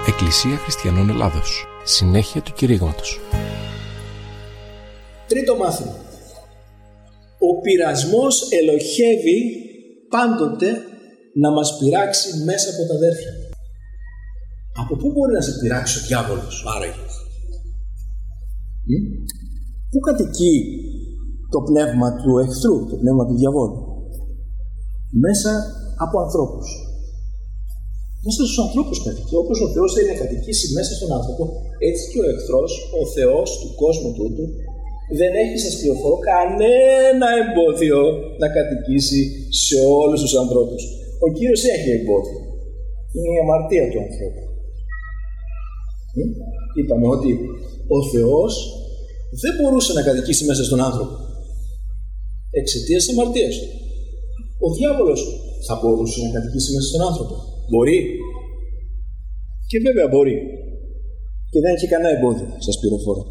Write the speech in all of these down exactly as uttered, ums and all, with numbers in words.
Εκκλησία Χριστιανών Ελλάδος. Συνέχεια του κηρύγματος. Τρίτο μάθημα. Ο πειρασμός ελοχεύει πάντοτε να μας πειράξει μέσα από τα αδέρφια. Από πού μπορεί να σε πειράξει ο διάβολος άραγε? Πού κατοικεί το πνεύμα του εχθρού, το πνεύμα του διαβόλου? Μέσα από ανθρώπους. Μέσα στους ανθρώπους κατοικεί. Όπως ο Θεός θέλει να κατοικήσει μέσα στον άνθρωπο, έτσι και ο εχθρός, ο Θεός του κόσμου τούτου, δεν έχει, σας πληροφορώ, κανένα εμπόδιο να κατοικήσει σε όλους τους ανθρώπους. Ο Κύριος έχει εμπόδιο. Είναι η αμαρτία του ανθρώπου. Είπαμε ότι ο Θεός δεν μπορούσε να κατοικήσει μέσα στον άνθρωπο εξαιτίας της αμαρτίας του. Ο διάβολος θα μπορούσε να κατοικήσει μέσα στον άνθρωπο? Μπορεί. Και βέβαια μπορεί. Και δεν έχει κανένα εμπόδιο, σας πληροφορώ.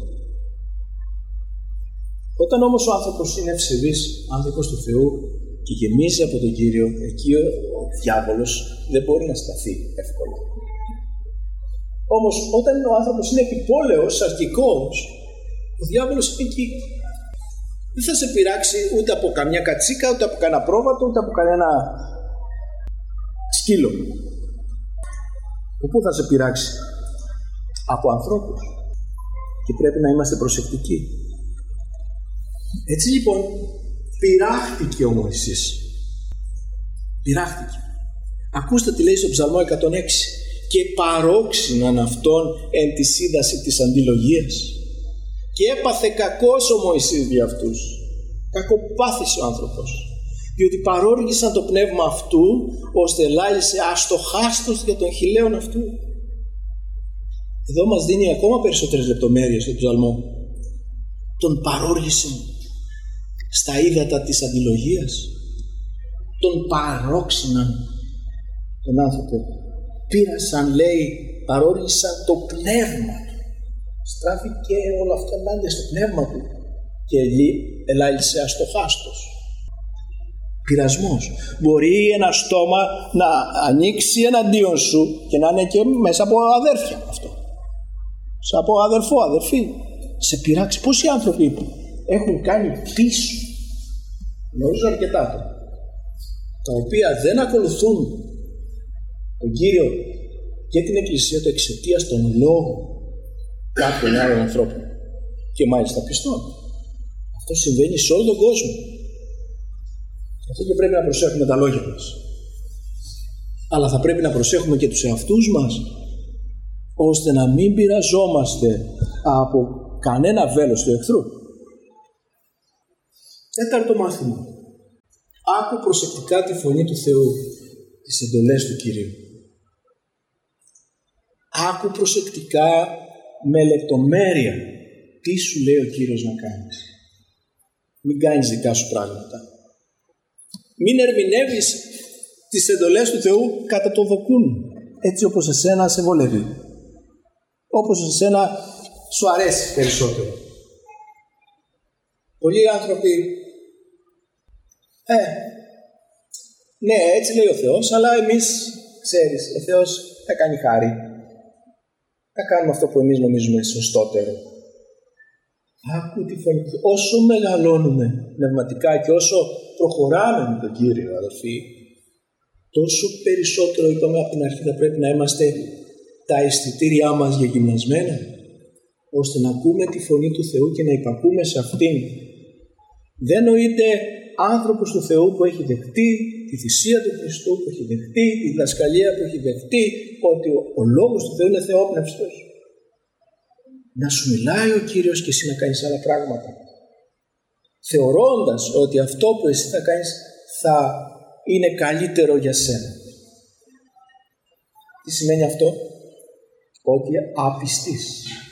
Όταν όμως ο άνθρωπος είναι ευσεβής, άνθρωπος του Θεού και γεμίζει από τον Κύριο, εκεί ο, ο διάβολος δεν μπορεί να σταθεί εύκολα. Όμως όταν ο άνθρωπος είναι επιπόλαιος, αρχικός, ο διάβολος είναι εκεί. Δεν θα σε πειράξει ούτε από καμιά κατσίκα, ούτε από κανένα πρόβατο, ούτε από κανένα σκύλο. Πού θα σε πειράξει? Από ανθρώπους. Και πρέπει να είμαστε προσεκτικοί. Έτσι λοιπόν πειράχτηκε ο Μωυσής. Πειράχτηκε. Ακούστε τι λέει στο Ψαλμό εκατόν έξι. Και παρόξυναν αυτόν εν τη σύνταση της αντιλογίας. Και έπαθε κακός ο Μωυσής δι' αυτούς. Κακοπάθησε ο άνθρωπος. Διότι παρόργησαν το πνεύμα αυτού, ώστε λάλησε αστοχάστος για τον χιλέον αυτού. Εδώ μας δίνει ακόμα περισσότερες λεπτομέρειες στο Ψαλμό. Τον παρόργησαν στα ύδατα της αντιλογίας. Τον παρόξυναν τον άνθρωπο. Πήρασαν, λέει, παρόργησαν το πνεύμα του. Στράφηκε όλο αυτό ενάντια στο πνεύμα του. Και ελάλησε αστοχάστος. Πειρασμός. Μπορεί ένα στόμα να ανοίξει εναντίον σου και να είναι και μέσα από αδέρφια αυτό. Σαν από αδερφό, αδερφή. Σε πειράξει. Πόσοι άνθρωποι έχουν κάνει πίσω, γνωρίζω αρκετά το, τα οποία δεν ακολουθούν τον Κύριο και την Εκκλησία του εξαιτίας των λόγων κάποιων άλλων ανθρώπων και μάλιστα πιστών. Αυτό συμβαίνει σε όλο τον κόσμο. Αυτό και πρέπει να προσέχουμε τα λόγια μας. Αλλά θα πρέπει να προσέχουμε και τους εαυτούς μας, ώστε να μην πειραζόμαστε από κανένα βέλος του εχθρού. Τέταρτο μάθημα. Άκου προσεκτικά τη φωνή του Θεού, τις εντολές του Κυρίου. Άκου προσεκτικά με λεπτομέρεια τι σου λέει ο Κύριος να κάνεις. Μην κάνεις δικά σου πράγματα. Μην ερμηνεύεις τις εντολές του Θεού κατά το δοκούν, έτσι όπως εσένα σε βολεύει. Όπως εσένα σου αρέσει περισσότερο. Πολλοί άνθρωποι, ε, ναι, έτσι λέει ο Θεός, αλλά εμείς, ξέρεις, ο Θεός θα κάνει χάρη. Θα κάνουμε αυτό που εμείς νομίζουμε σωστότερο. Άκου τη φωνή του. Όσο μεγαλώνουμε πνευματικά και όσο προχωράμε με τον Κύριο, αδελφοί, τόσο περισσότερο, είπαμε από την αρχή, θα πρέπει να είμαστε τα αισθητήριά μας γεγυμνασμένα, ώστε να ακούμε τη φωνή του Θεού και να υπακούμε σε αυτήν. Δεν νοείται άνθρωπος του Θεού που έχει δεχτεί τη θυσία του Χριστού, που έχει δεχτεί τη διδασκαλία, που έχει δεχτεί ότι ο, ο λόγος του Θεού είναι θεόπνευστος. Να σου μιλάει ο Κύριος και εσύ να κάνεις άλλα πράγματα, θεωρώντας ότι αυτό που εσύ θα κάνεις θα είναι καλύτερο για σένα. Τι σημαίνει αυτό? Ότι απιστείς.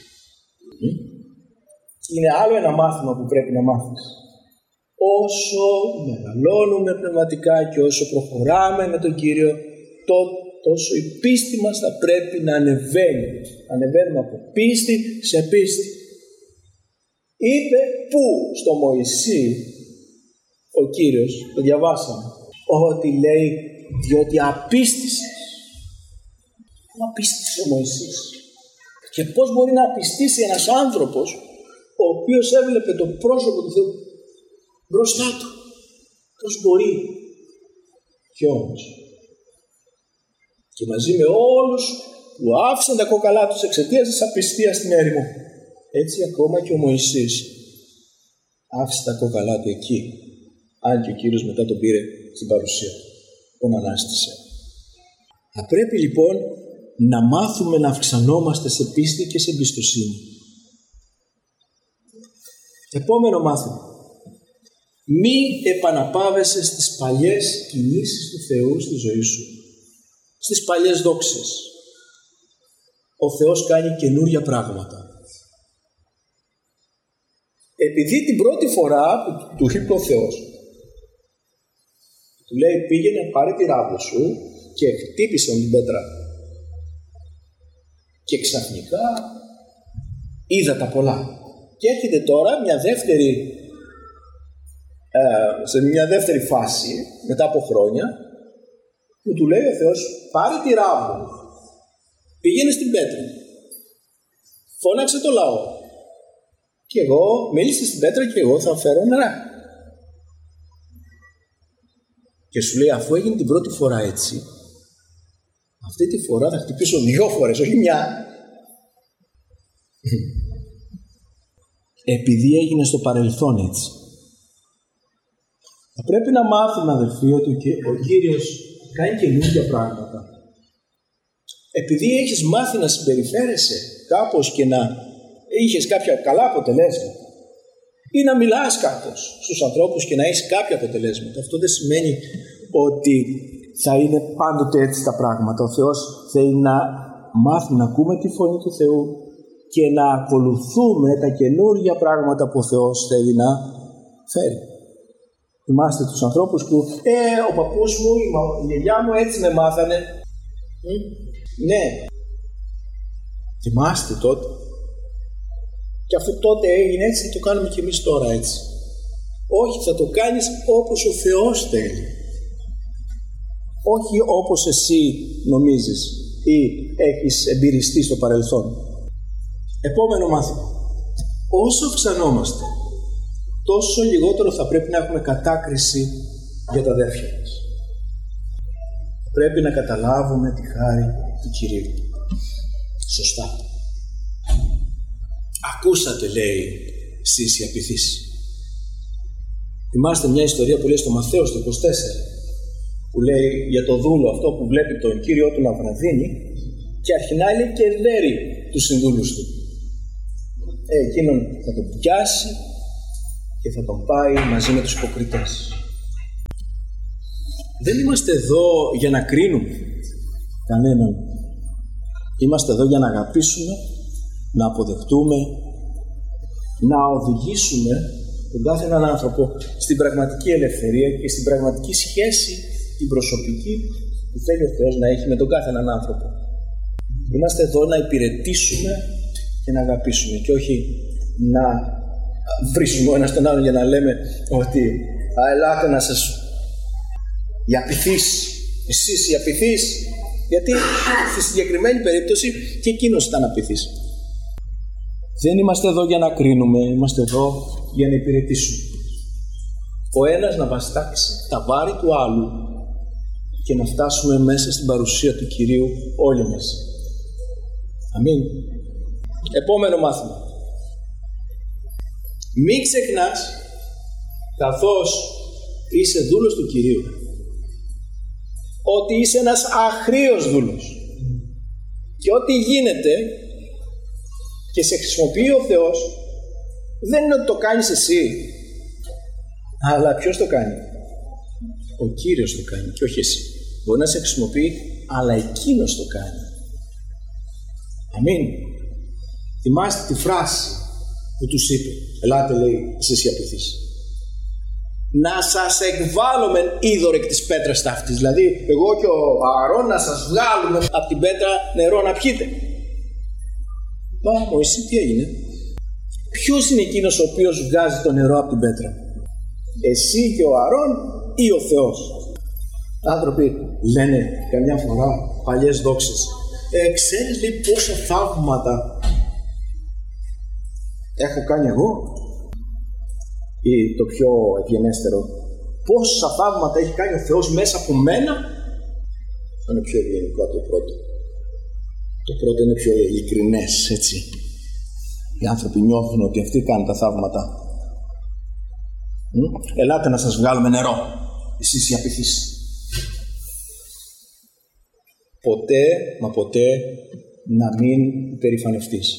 Είναι άλλο ένα μάθημα που πρέπει να μάθεις. Όσο μεγαλώνουμε πνευματικά και όσο προχωράμε με τον Κύριο, τόσο η πίστη μας θα πρέπει να ανεβαίνει. Ανεβαίνουμε από πίστη σε πίστη. Είπε που στο Μωυσή ο Κύριος, το διαβάσαμε, ότι λέει διότι απίστησες. Πού απίστησε ο Μωυσής? Και πώς μπορεί να απιστήσει ένας άνθρωπος ο οποίος έβλεπε το πρόσωπο του Θεού μπροστά του? Πώς μπορεί? Κι όμως, και μαζί με όλους που άφησαν τα κόκαλά τους εξαιτίας της απιστίας στην έρημο, έτσι ακόμα και ο Μωυσής άφησε τα κόκαλά του εκεί, αν και ο Κύριος μετά τον πήρε στην παρουσία, τον ανάστησε. Θα πρέπει λοιπόν να μάθουμε να αυξανόμαστε σε πίστη και σε εμπιστοσύνη. Επόμενο μάθημα. Μη επαναπάβεσαι στις παλιές κινήσεις του Θεού στη ζωή σου, στις παλιές δόξες. Ο Θεός κάνει καινούρια πράγματα. Επειδή την πρώτη φορά που του είπε ο Θεός, του λέει πήγαινε πάρε τη ράβδο σου και χτύπησε την πέτρα. Και ξαφνικά είδα τα πολλά. Και έρχεται τώρα μια δεύτερη, ε, σε μια δεύτερη φάση, μετά από χρόνια, που του λέει ο Θεός πάρε τη ράβδο, πήγαινε στην πέτρα, φώναξε το λαό και εγώ μίλησε στην πέτρα και εγώ θα φέρω νερά. Και σου λέει αφού έγινε την πρώτη φορά έτσι, αυτή τη φορά θα χτυπήσω δυο φορές, όχι μια. Επειδή έγινε στο παρελθόν έτσι. Θα πρέπει να μάθουμε αδελφοί ότι ο Κύριος κάνει καινούργια πράγματα. Επειδή έχεις μάθει να συμπεριφέρεσαι κάπως και να είχες κάποια καλά αποτελέσματα ή να μιλάς κάπως στους ανθρώπους και να έχεις κάποια αποτελέσματα, αυτό δεν σημαίνει ότι θα είναι πάντοτε έτσι τα πράγματα. Ο Θεός θέλει να μάθουμε να ακούμε τη φωνή του Θεού και να ακολουθούμε τα καινούργια πράγματα που ο Θεός θέλει να φέρει. Θυμάστε τους ανθρώπους που «Ε, ο παππούς μου, η γιαγιά μου έτσι με μάθανε». Mm? Ναι. Θυμάστε τότε. Και αφού τότε έγινε έτσι, θα το κάνουμε και εμείς τώρα έτσι. Όχι, θα το κάνεις όπως ο Θεός θέλει. Όχι όπως εσύ νομίζεις ή έχεις εμπειριστεί στο παρελθόν. Επόμενο μάθημα. Όσο αυξανόμαστε, τόσο λιγότερο θα πρέπει να έχουμε κατάκριση για τα αδέρφια μας. Πρέπει να καταλάβουμε τη χάρη του Κυρίου. Σωστά. Ακούσατε, λέει, εσείς οι απειθείς. Θυμάστε μια ιστορία που λέει στο Μαθαίο στο είκοσι τέσσερα, που λέει για το δούλο αυτό που βλέπει τον Κύριό του να βραδύνει και αρχινά λέει και δέρει τους συνδούλους του. Ε, εκείνον θα τον πιάσει και θα τον πάει μαζί με τους υποκριτές. Δεν είμαστε εδώ για να κρίνουμε κανέναν. Είμαστε εδώ για να αγαπήσουμε, να αποδεχτούμε, να οδηγήσουμε τον κάθε έναν άνθρωπο στην πραγματική ελευθερία και στην πραγματική σχέση την προσωπική που θέλει ο Θεός να έχει με τον κάθε έναν άνθρωπο. Είμαστε εδώ να υπηρετήσουμε και να αγαπήσουμε και όχι να βρίσουμε ο ένας τον άλλον για να λέμε ότι «Α, ελάτε να σας οι απειθείς, εσείς οι απειθείς», γιατί στη συγκεκριμένη περίπτωση και εκείνος ήταν απειθής. Δεν είμαστε εδώ για να κρίνουμε, είμαστε εδώ για να υπηρετήσουμε. Ο ένας να βαστάξει τα βάρη του άλλου και να φτάσουμε μέσα στην παρουσία του Κυρίου όλοι μας. Αμήν. Επόμενο μάθημα. Μην ξεχνάς, καθώς είσαι δούλος του Κυρίου, ότι είσαι ένας αχρήος δούλος και ό,τι γίνεται και σε χρησιμοποιεί ο Θεός δεν είναι ότι το κάνεις εσύ, αλλά ποιος το κάνει? Ο Κύριος το κάνει και όχι εσύ. Μπορεί να σε χρησιμοποιεί, αλλά εκείνος το κάνει. Αμήν. Θυμάστε τη φράση που τους είπε, ελάτε, λέει, εσείς οι απειθείς, να σας εκβάλλομεν είδωρ εκ της πέτρας ταύτης. Δηλαδή εγώ και ο Ααρών να σας βγάλουμε από την πέτρα νερό να πιείτε. Μα Μωυσή, τι έγινε? Ποιος είναι εκείνος ο οποίος βγάζει το νερό από την πέτρα? Εσύ και ο Ααρών ή ο Θεός? Άνθρωποι λένε καμιά φορά παλιές δόξες. ε, ξέρεις, λέει, πόσα θαύματα έχω κάνει εγώ, ή το πιο ευγενέστερο, πόσα θαύματα έχει κάνει ο Θεός μέσα από μένα. Αυτό είναι πιο ευγενικό από το πρώτο. Το πρώτο είναι πιο ειλικρινές, έτσι. Οι άνθρωποι νιώθουν ότι αυτοί κάνουν τα θαύματα. Μ? Ελάτε να σας βγάλουμε νερό, εσείς οι απειθείς. Ποτέ, μα ποτέ, να μην υπερηφανευτείς.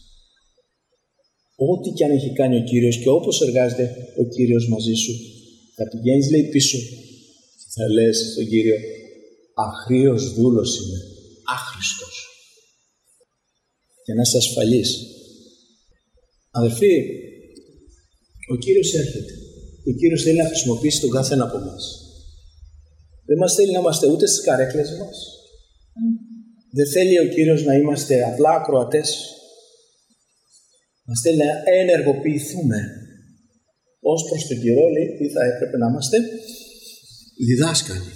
Ό,τι και αν έχει κάνει ο Κύριος και όπως εργάζεται ο Κύριος μαζί σου, θα πηγαίνεις, λέει, πίσω και θα λες στον Κύριο, αχρήος δούλος είμαι, άχρηστος. Για να είσαι ασφαλής. Αδελφοί, ο Κύριος έρχεται. Ο Κύριος θέλει να χρησιμοποιήσει τον κάθε ένα από εμάς. Δεν μας θέλει να είμαστε ούτε στις καρέκλες μας. Δεν θέλει ο Κύριος να είμαστε απλά ακροατές. Μας θέλει να ενεργοποιηθούμε. Ως προς τον καιρό, λέει, τι θα έπρεπε να είμαστε? Διδάσκαλοι.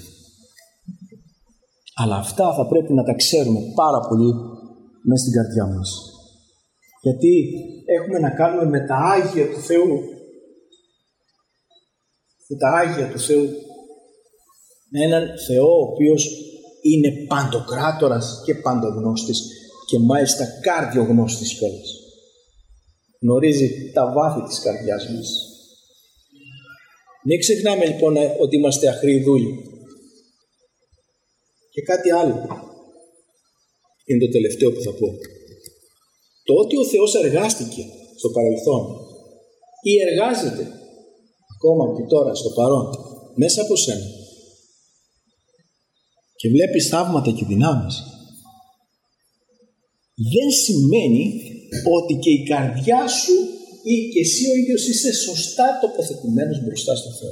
Αλλά αυτά θα πρέπει να τα ξέρουμε πάρα πολύ μέσα στην καρδιά μας. Γιατί έχουμε να κάνουμε με τα Άγια του Θεού. Με τα Άγια του Θεού. Με έναν Θεό ο οποίος είναι παντοκράτορας και παντογνώστης και μάλιστα καρδιογνώστης κιόλας. Γνωρίζει τα βάθη της καρδιάς μας. Μην ξεχνάμε λοιπόν ότι είμαστε αχροί δούλοι. Και κάτι άλλο είναι το τελευταίο που θα πω. Το ότι ο Θεός εργάστηκε στο παρελθόν ή εργάζεται ακόμα και τώρα στο παρόν μέσα από σένα και βλέπεις θαύματα και δυνάμεις, δεν σημαίνει ότι και η καρδιά σου ή και εσύ ο ίδιος είσαι σωστά τοποθετημένος μπροστά στον Θεό.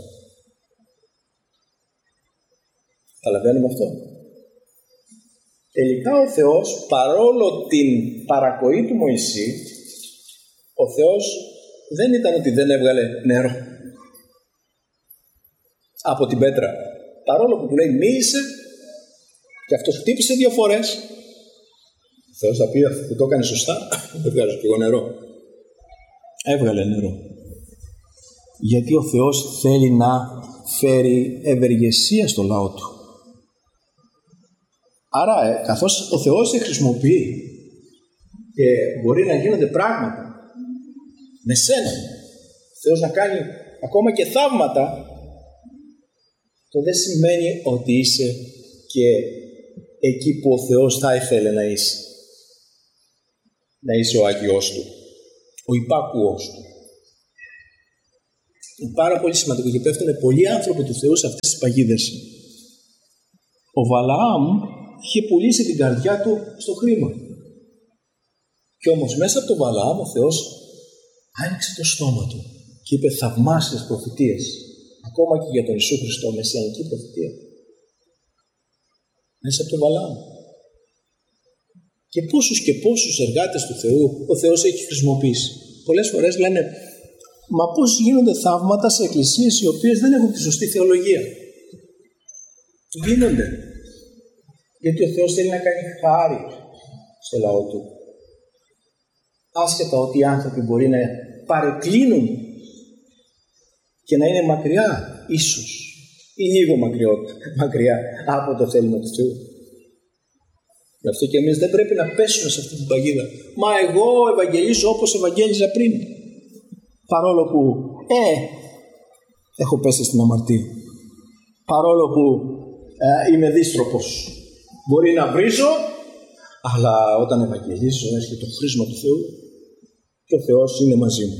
Καταλαβαίνουμε αυτό? Τελικά ο Θεός, παρόλο την παρακοή του Μωυσή, ο Θεός δεν ήταν ότι δεν έβγαλε νερό από την πέτρα. Παρόλο που του λέει μίλησε και αυτός χτύπησε δύο φορές, ο Θεός θα πει, αφού το έκανε σωστά, δεν βγάζω και εγώ νερό. Έβγαλε νερό. Γιατί ο Θεός θέλει να φέρει ευεργεσία στο λαό του. Άρα, ε, καθώς ο Θεός σε χρησιμοποιεί και μπορεί να γίνονται πράγματα με σένα, ο Θεός να κάνει ακόμα και θαύματα, το δεν σημαίνει ότι είσαι και εκεί που ο Θεός θα ήθελε να είσαι. Να είσαι ο Άγιος Του, ο υπάκουος Του. Είναι πάρα πολύ σημαντικό και πέφτουν πολλοί άνθρωποι του Θεού σε αυτές τις παγίδες. Ο Βαλαάμ είχε πουλήσει την καρδιά του στο χρήμα. Και όμως μέσα από τον Βαλαάμ ο Θεός άνοιξε το στόμα του και είπε θαυμάσιες προφητείες, ακόμα και για τον Ιησού Χριστό, μεσιανική προφητεία. Μέσα από τον Βαλαάμ. Και πόσους και πόσους εργάτες του Θεού ο Θεός έχει χρησιμοποιήσει. Πολλές φορές λένε, μα πώς γίνονται θαύματα σε εκκλησίες οι οποίες δεν έχουν τη σωστή θεολογία? Γίνονται. Γιατί ο Θεός θέλει να κάνει χάρη στο λαό του. Άσχετα ότι οι άνθρωποι μπορεί να παρεκκλίνουν και να είναι μακριά, ίσως, ή λίγο μακριά από το θέλημα του Θεού. Γι' αυτό και εμείς δεν πρέπει να πέσουμε σε αυτή την παγίδα. Μα εγώ ευαγγελίζω όπως ευαγγέλιζα πριν. Παρόλο που, ε, έχω πέσει στην αμαρτία. Παρόλο που ε, είμαι δύστροπος. Μπορεί να βρίζω, αλλά όταν ευαγγελίζω έρχεται το χρήσμα του Θεού και ο Θεός είναι μαζί μου.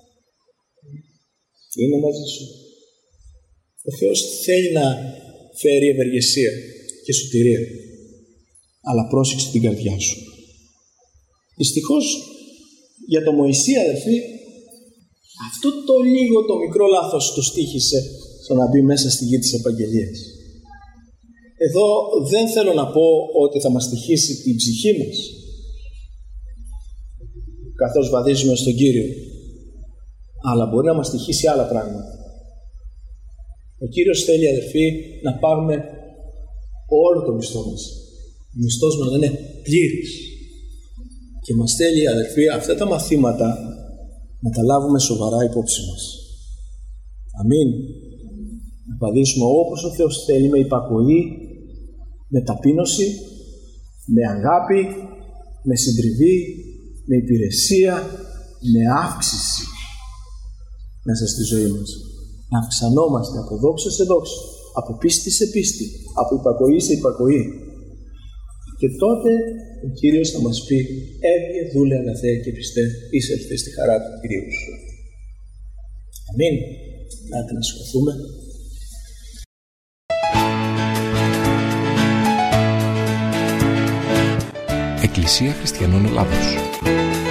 Είναι μαζί σου. Ο Θεός θέλει να φέρει ευεργεσία και σωτηρία. Αλλά πρόσεξε την καρδιά σου. Δυστυχώς για το Μωυσή, αδερφοί, αυτό το λίγο το μικρό λάθος το στοίχησε στο να μπει μέσα στη γη της επαγγελίας. Εδώ δεν θέλω να πω ότι θα μας στοιχήσει την ψυχή μας καθώς βαδίζουμε στον Κύριο, αλλά μπορεί να μας στοιχήσει άλλα πράγματα. Ο Κύριος θέλει, αδερφοί, να πάρουμε όλο το μισθό μας. Ο μισθός μας να είναι πλήρης. Και μας θέλει, αδελφοί, αυτά τα μαθήματα να τα λάβουμε σοβαρά υπόψη μας. Αμήν. Να απαντήσουμε όπως ο Θεός θέλει, με υπακοή, με ταπείνωση, με αγάπη, με συντριβή, με υπηρεσία, με αύξηση μέσα στη ζωή μας. Να αυξανόμαστε από δόξα σε δόξα, από πίστη σε πίστη, από υπακοή σε υπακοή. Και τότε ο Κύριος θα μας πει: έβγε, δούλε αγαθέ και πιστέ, εισέλθε στη χαρά του Κυρίου σου. Αμήν. Άτε να σηκωθούμε. Εκκλησία Χριστιανών Ελλάδος.